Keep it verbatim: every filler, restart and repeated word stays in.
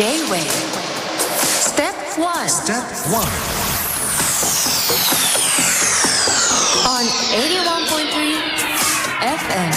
J-Wave Step one Step one on eighty-one point three F M